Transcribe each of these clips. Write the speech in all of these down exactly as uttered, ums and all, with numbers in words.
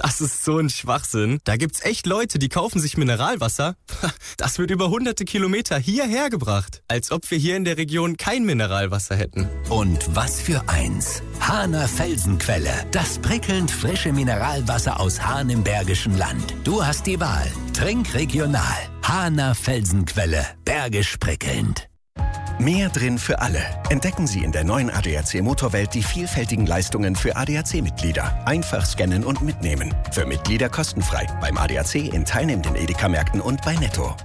Das ist so ein Schwachsinn. Da gibt's echt Leute, die kaufen sich Mineralwasser. Das wird über hunderte Kilometer hierher gebracht. Als ob wir hier in der Region kein Mineralwasser hätten. Und was für eins. Hahner Felsenquelle. Das prickelnd frische Mineralwasser aus Hahn im Bergischen Land. Du hast die Wahl. Trink regional. Hahner Felsenquelle. Bergisch prickelnd. Mehr drin für alle. Entdecken Sie in der neuen A D A C Motorwelt die vielfältigen Leistungen für A D A C-Mitglieder. Einfach scannen und mitnehmen. Für Mitglieder kostenfrei. Beim A D A C in teilnehmenden Edeka-Märkten und bei Netto.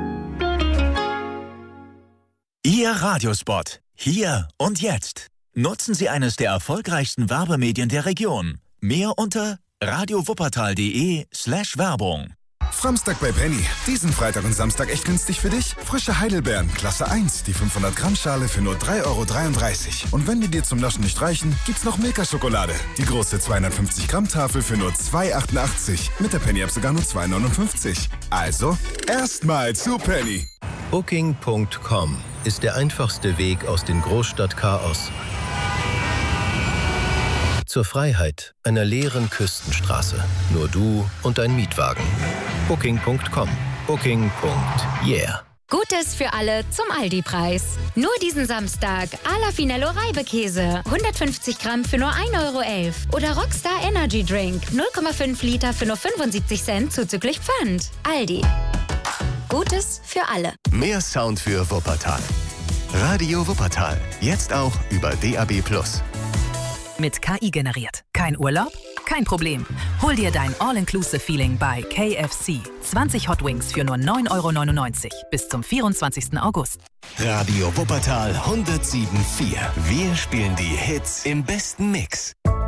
Ihr Radiospot. Hier und jetzt. Nutzen Sie eines der erfolgreichsten Werbemedien der Region. Mehr unter radiowuppertal.de slash Werbung. Framstag bei Penny. Diesen Freitag und Samstag echt günstig für dich? Frische Heidelbeeren, Klasse eins, die fünfhundert Gramm Schale für nur drei Euro dreiunddreißig. Und wenn die dir zum Naschen nicht reichen, gibt's noch Milka-Schokolade. Die große zweihundertfünfzig Gramm Tafel für nur zwei Euro achtundachtzig. Mit der Penny-App sogar nur zwei Euro neunundfünfzig. Also, erstmal zu Penny. Booking Punkt com ist der einfachste Weg aus dem Großstadtchaos zur Freiheit einer leeren Küstenstraße. Nur du und dein Mietwagen. Booking Punkt com. Booking. Yeah. Gutes für alle zum Aldi-Preis. Nur diesen Samstag Ala Finello Reibekäse. hundertfünfzig Gramm für nur ein Euro elf. Oder Rockstar Energy Drink. null Komma fünf Liter für nur fünfundsiebzig Cent zuzüglich Pfand. Aldi. Gutes für alle. Mehr Sound für Wuppertal. Radio Wuppertal. Jetzt auch über D A B plus. Mit K I generiert. Kein Urlaub? Kein Problem. Hol dir dein All-Inclusive-Feeling bei K F C. zwanzig Hot Wings für nur neun Euro neunundneunzig bis zum vierundzwanzigsten August. Radio Wuppertal hundertsieben Komma vier. Wir spielen die Hits im besten Mix.